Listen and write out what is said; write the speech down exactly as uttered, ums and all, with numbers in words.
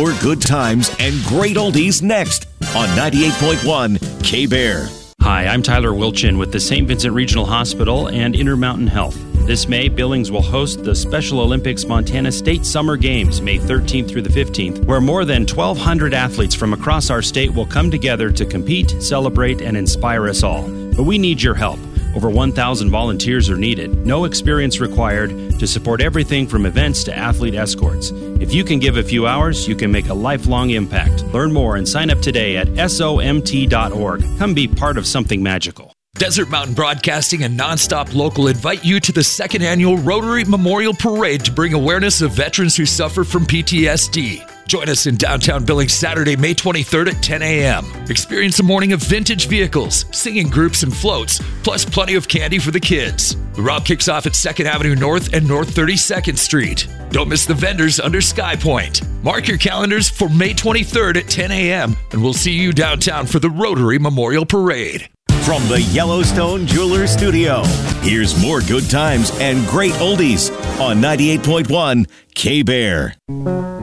More good times and great oldies next on ninety-eight point one K-Bear. Hi, I'm Tyler Wilchin with the Saint Vincent Regional Hospital and Intermountain Health. This May, Billings will host the Special Olympics Montana State Summer Games, May thirteenth through the fifteenth, where more than twelve hundred athletes from across our state will come together to compete, celebrate, and inspire us all. But we need your help. Over one thousand volunteers are needed, no experience required, to support everything from events to athlete escorts. If you can give a few hours, you can make a lifelong impact. Learn more and sign up today at S O M T dot org. Come be part of something magical. Desert Mountain Broadcasting and Nonstop Local invite you to the second annual Rotary Memorial Parade to bring awareness of veterans who suffer from P T S D. Join us in downtown Billings Saturday, May twenty-third at ten a.m. Experience a morning of vintage vehicles, singing groups and floats, plus plenty of candy for the kids. The route kicks off at second Avenue North and North thirty-second Street. Don't miss the vendors under Sky Point. Mark your calendars for May twenty-third at ten a.m. and we'll see you downtown for the Rotary Memorial Parade. From the Yellowstone Jewelers Studio, here's more good times and great oldies on ninety-eight point one K-Bear.